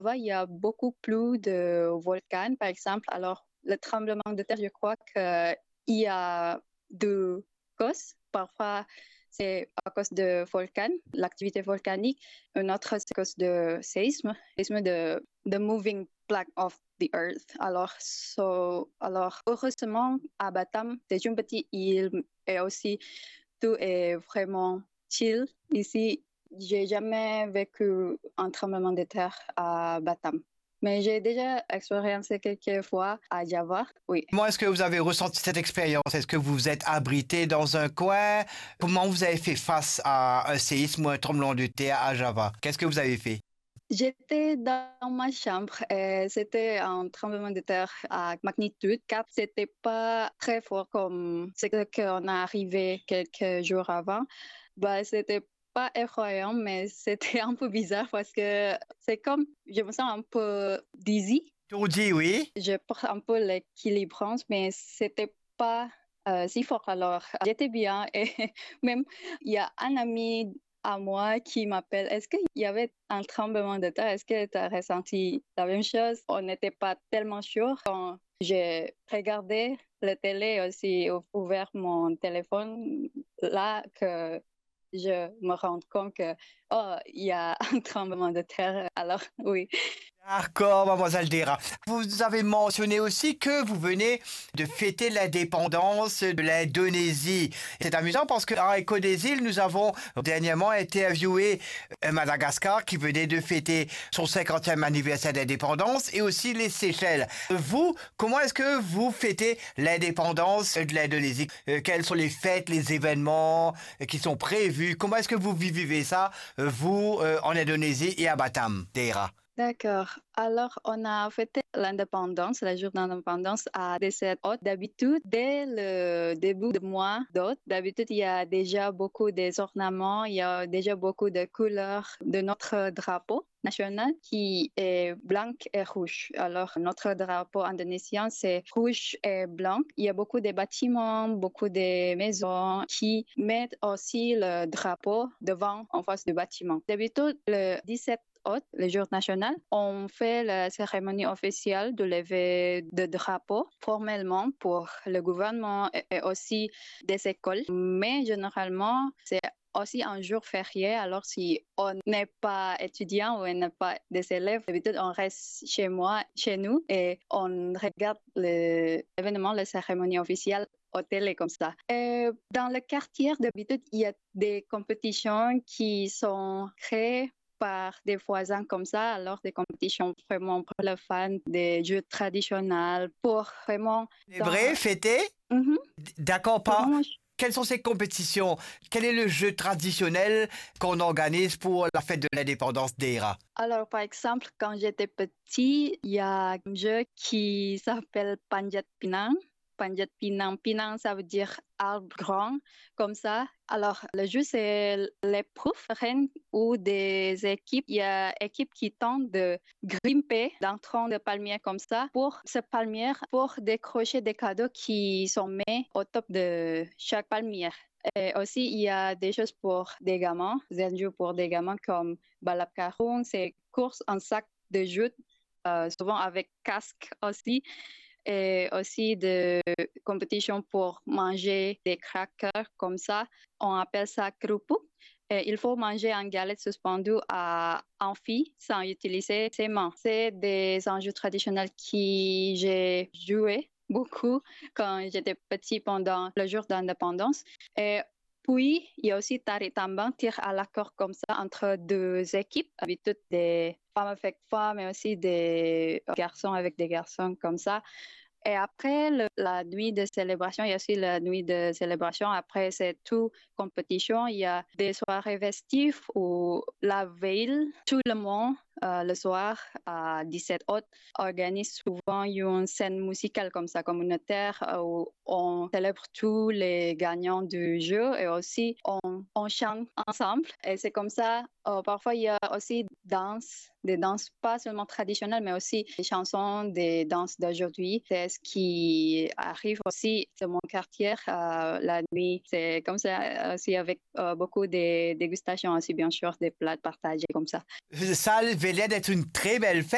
Il y a beaucoup plus de volcans, par exemple. Alors, le tremblement de terre, je crois qu'il y a deux causes. Parfois, c'est à cause de volcans, l'activité volcanique. Une autre, c'est à cause de séisme de the moving plate of the earth. Alors, heureusement, à Batam, c'est une petite île et aussi tout est vraiment chill ici. J'ai jamais vécu un tremblement de terre à Batam. Mais j'ai déjà expérimenté quelques fois à Java, oui. Comment est-ce que vous avez ressenti cette expérience? Est-ce que vous vous êtes abrité dans un coin? Comment vous avez fait face à un séisme ou un tremblement de terre à Java? Qu'est-ce que vous avez fait? J'étais dans ma chambre et c'était un tremblement de terre à magnitude 4. C'était pas très fort comme ce qu'on a arrivé quelques jours avant. C'était pas effrayant, mais c'était un peu bizarre parce que c'est comme, je me sens un peu dizzy. Tourdi, oui. Je porte un peu l'équilibrance, mais c'était pas si fort. Alors, j'étais bien et même il y a un ami à moi qui m'appelle. Est-ce qu'il y avait un tremblement de terre? Est-ce que tu as ressenti la même chose? On n'était pas tellement sûr. Quand j'ai regardé la télé aussi, ouvert mon téléphone, là que je me rends compte que, oh, il y a un tremblement de terre. Alors, oui. D'accord, mademoiselle Dera. Vous avez mentionné aussi que vous venez de fêter l'indépendance de l'Indonésie. C'est amusant parce qu'à Écho des îles, nous avons dernièrement interviewé Madagascar qui venait de fêter son 50e anniversaire d'indépendance et aussi les Seychelles. Vous, comment est-ce que vous fêtez l'indépendance de l'Indonésie? Quelles sont les fêtes, les événements qui sont prévus? Comment est-ce que vous vivez ça, vous, en Indonésie et à Batam, Dera? D'accord. Alors, on a fêté l'indépendance, la journée d'indépendance à 17 août. D'habitude, dès le début du mois d'août, d'habitude, il y a déjà beaucoup des ornements, il y a déjà beaucoup de couleurs de notre drapeau national qui est blanc et rouge. Alors, notre drapeau indonésien, c'est rouge et blanc. Il y a beaucoup de bâtiments, beaucoup de maisons qui mettent aussi le drapeau devant, en face du bâtiment. D'habitude, le 17 août, le jour national, on fait la cérémonie officielle de levée de drapeau formellement pour le gouvernement et aussi des écoles. Mais généralement, c'est aussi un jour férié. Alors, si on n'est pas étudiant ou on n'est pas des élèves, d'habitude, on reste chez nous et on regarde l'événement, la cérémonie officielle au télé comme ça. Et dans le quartier, d'habitude, il y a des compétitions qui sont créées par des voisins comme ça, alors des compétitions vraiment pour les fans des jeux traditionnels, pour vraiment C'est vrai, fêter? Mhm. D'accord, Pour pas. vraiment. Quelles sont ces compétitions? Quel est le jeu traditionnel qu'on organise pour la fête de l'indépendance d'Era? Alors, par exemple, quand j'étais petit, il y a un jeu qui s'appelle Panjat Pinang. Panjat Pinang. Pinang, ça veut dire arbre grand, comme ça. Alors, le jeu, c'est l'épreuve reine où des équipes, il y a équipes qui tentent de grimper d'un tronc de palmier comme ça pour ce palmier, pour décrocher des cadeaux qui sont mis au top de chaque palmier. Et aussi, il y a des choses pour des gamins, des jeux pour des gamins comme Balap Karung, c'est course en sac de jeu, souvent avec casque aussi, et aussi de compétitions pour manger des crackers comme ça. On appelle ça kerupuk. Et il faut manger une galette suspendue à amphi sans utiliser ses mains. C'est des enjeux traditionnels qui j'ai joué beaucoup quand j'étais petit pendant le jour d'indépendance. Et puis, il y a aussi Tari Tambang, tir à la corde comme ça entre deux équipes, d'habitude des femmes avec femmes, mais aussi des garçons avec des garçons comme ça. Et après la nuit de célébration, il y a aussi la nuit de célébration. Après, c'est tout compétition. Il y a des soirées festives où la veille, tout le monde, le soir à 17 août, organise souvent une scène musicale comme ça, communautaire, où on célèbre tous les gagnants du jeu et aussi on chante ensemble. Et c'est comme ça. Parfois, il y a aussi des danses pas seulement traditionnelles, mais aussi des chansons, des danses d'aujourd'hui. C'est ce qui arrive aussi dans mon quartier la nuit. C'est comme ça aussi avec beaucoup de dégustations aussi, bien sûr, des plats partagés comme ça. Ça avait l'air d'être une très belle fête.